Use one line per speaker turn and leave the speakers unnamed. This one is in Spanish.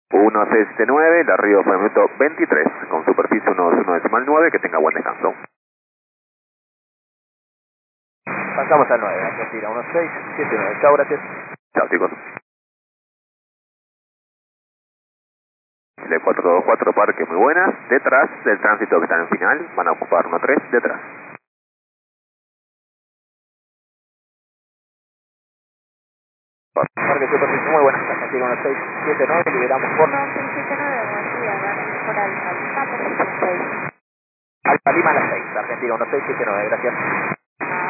1679, el arribo fue el minuto 23, con superficie 121,9, que tenga buen descanso.
Pasamos al 9, Argentina 1679. Chao, gracias.
Chao, chicos. Chile 424, parque muy buenas, detrás del tránsito que está en el final, van a ocupar 13 detrás.
Parque superficie muy buenas, Argentina 1679, liberamos por...
1679, buen día, vamos por Alfa Lima, por 36.
Alfa Lima a las 6, Argentina 1679, gracias.